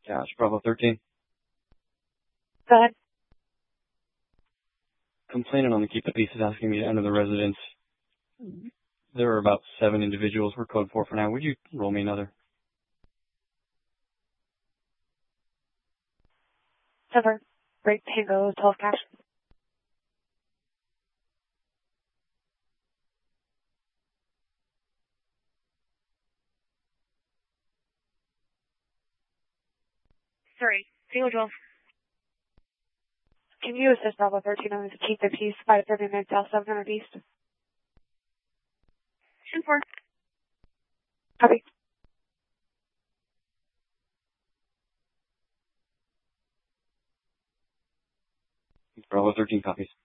Gosh, Bravo 13. Go ahead. Complainant on the Keep the Peace is asking me to enter the residence. There are about 7 individuals. We're code 4 for now. Would you roll me another? Silver. Break Tango 12 cash. Sorry, Tango 12. Can you assist Bravo 13 on the Keep the Peace, 539 South 700 East? 10-4. Copy. Bravo 13 copies.